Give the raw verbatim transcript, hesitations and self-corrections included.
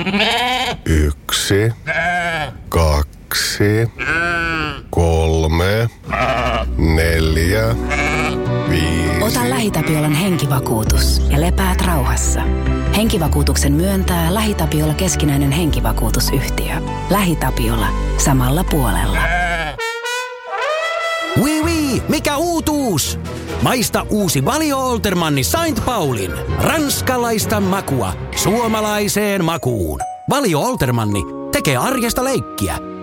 Yksi, kaksi, kolme, neljä, viisi. Ota LähiTapiolan henkivakuutus ja lepäät rauhassa. Henkivakuutuksen myöntää LähiTapiola keskinäinen henkivakuutusyhtiö. LähiTapiola. Samalla puolella. Oui, oui, mikä uutuus? Maista uusi Valio Oltermanni Saint Paulin. Ranskalaista makua suomalaiseen makuun. Valio Oltermanni tekee arjesta leikkiä.